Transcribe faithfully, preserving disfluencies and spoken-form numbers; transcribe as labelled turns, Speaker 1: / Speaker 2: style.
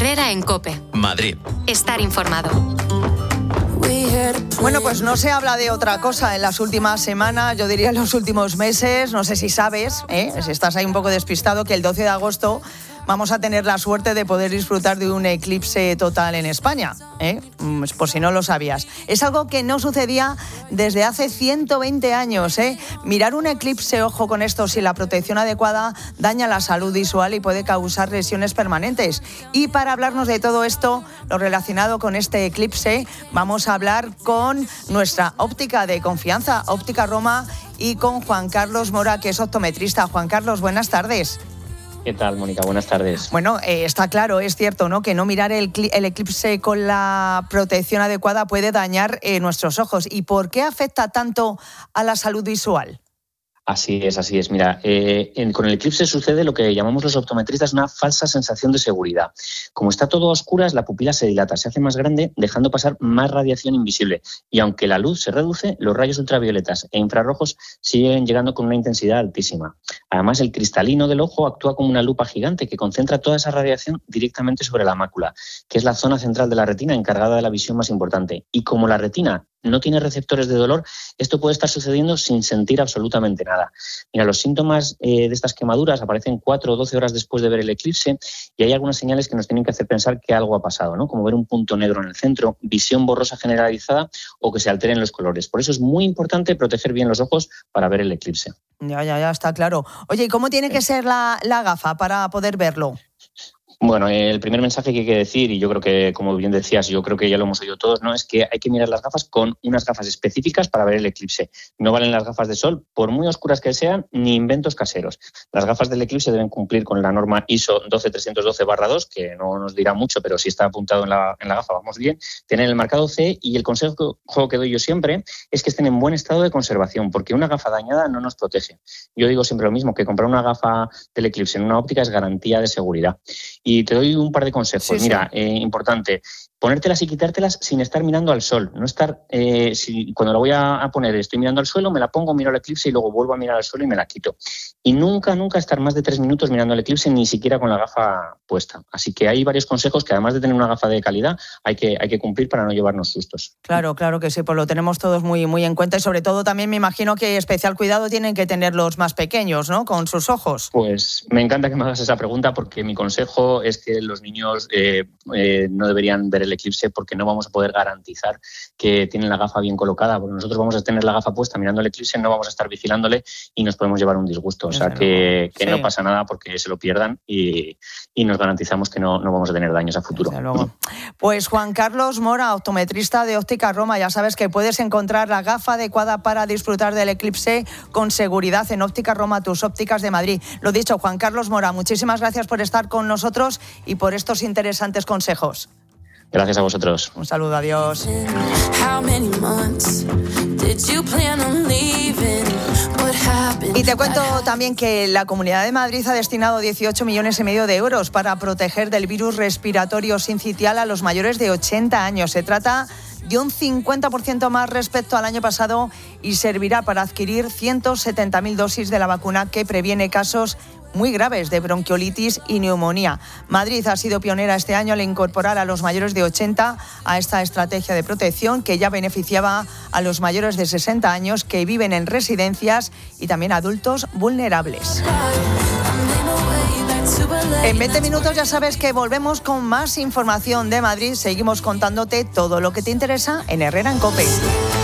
Speaker 1: Herrera en COPE.
Speaker 2: Madrid.
Speaker 1: Estar informado.
Speaker 3: Bueno, pues no se habla de otra cosa en las últimas semanas, yo diría en los últimos meses. No sé si sabes, ¿eh? si estás ahí un poco despistado, que el doce de agosto vamos a tener la suerte de poder disfrutar de un eclipse total en España, ¿eh? Pues por si no lo sabías. Es algo que no sucedía desde hace ciento veinte años, ¿eh? Mirar un eclipse, ojo con esto, sin la protección adecuada, daña la salud visual y puede causar lesiones permanentes. Y para hablarnos de todo esto, lo relacionado con este eclipse, vamos a hablar con nuestra óptica de confianza, Óptica Roma, y con Juan Carlos Mora, que es optometrista. Juan Carlos, buenas tardes.
Speaker 4: ¿Qué tal, Mónica? Buenas tardes.
Speaker 3: Bueno, eh, está claro, es cierto, ¿no?, que no mirar el, el eclipse con la protección adecuada puede dañar eh, nuestros ojos. ¿Y por qué afecta tanto a la salud visual?
Speaker 4: Así es, así es. Mira, eh, en, con el eclipse sucede lo que llamamos los optometristas una falsa sensación de seguridad. Como está todo a oscuras, la pupila se dilata, se hace más grande, dejando pasar más radiación invisible. Y aunque la luz se reduce, los rayos ultravioletas e infrarrojos siguen llegando con una intensidad altísima. Además, el cristalino del ojo actúa como una lupa gigante que concentra toda esa radiación directamente sobre la mácula, que es la zona central de la retina encargada de la visión más importante. Y como la retina no tiene receptores de dolor, esto puede estar sucediendo sin sentir absolutamente nada. Mira, los síntomas eh, de estas quemaduras aparecen cuatro o doce horas después de ver el eclipse y hay algunas señales que nos tienen que hacer pensar que algo ha pasado, ¿no? Como ver un punto negro en el centro, visión borrosa generalizada o que se alteren los colores. Por eso es muy importante proteger bien los ojos para ver el eclipse.
Speaker 3: Ya, ya, ya, está claro. Oye, ¿y cómo tiene que ser la, la gafa para poder verlo?
Speaker 4: Bueno, el primer mensaje que hay que decir, y yo creo que, como bien decías, yo creo que ya lo hemos oído todos, ¿no?, es que hay que mirar las gafas con unas gafas específicas para ver el eclipse. No valen las gafas de sol, por muy oscuras que sean, ni inventos caseros. Las gafas del eclipse deben cumplir con la norma I S O doce trescientos doce barra dos, que no nos dirá mucho, pero si está apuntado en la, en la gafa vamos bien. Tienen el marcado C y el consejo que doy yo siempre es que estén en buen estado de conservación, porque una gafa dañada no nos protege. Yo digo siempre lo mismo, que comprar una gafa del eclipse en una óptica es garantía de seguridad. Y te doy un par de consejos. Sí, Mira, sí. Eh, importante, ponértelas y quitártelas sin estar mirando al sol. No estar, eh, si cuando la voy a, a poner estoy mirando al suelo, me la pongo, miro el eclipse y luego vuelvo a mirar al suelo y me la quito. Y nunca, nunca estar más de tres minutos mirando el eclipse, ni siquiera con la gafa puesta. Así que hay varios consejos que, además de tener una gafa de calidad, hay que, hay que cumplir para no llevarnos sustos.
Speaker 3: Claro, claro que sí, pues lo tenemos todos muy, muy en cuenta y sobre todo también me imagino que especial cuidado tienen que tener los más pequeños, ¿no?, con sus ojos.
Speaker 4: Pues me encanta que me hagas esa pregunta porque mi consejo es que los niños eh, eh, no deberían ver el eclipse porque no vamos a poder garantizar que tienen la gafa bien colocada, porque nosotros vamos a tener la gafa puesta mirando el eclipse, no vamos a estar vigilándole y nos podemos llevar un disgusto. O sea que, que sí. no pasa nada porque se lo pierdan y, y nos garantizamos que no, no vamos a tener daños a futuro.
Speaker 3: Desde luego. Pues Juan Carlos Mora, optometrista de Óptica Roma, ya sabes que puedes encontrar la gafa adecuada para disfrutar del eclipse con seguridad en Óptica Roma, tus ópticas de Madrid. Lo dicho, Juan Carlos Mora, muchísimas gracias por estar con nosotros y por estos interesantes consejos.
Speaker 4: Gracias a vosotros.
Speaker 3: Un saludo, adiós. Y te cuento también que la Comunidad de Madrid ha destinado dieciocho millones y medio de euros para proteger del virus respiratorio sincitial a los mayores de ochenta años. Se trata de un cincuenta por ciento más respecto al año pasado y servirá para adquirir ciento setenta mil dosis de la vacuna que previene casos muy graves de bronquiolitis y neumonía. Madrid ha sido pionera este año al incorporar a los mayores de ochenta a esta estrategia de protección que ya beneficiaba a los mayores de sesenta años que viven en residencias y también adultos vulnerables. En veinte minutos ya sabes que volvemos con más información de Madrid. Seguimos contándote todo lo que te interesa en Herrera en COPE.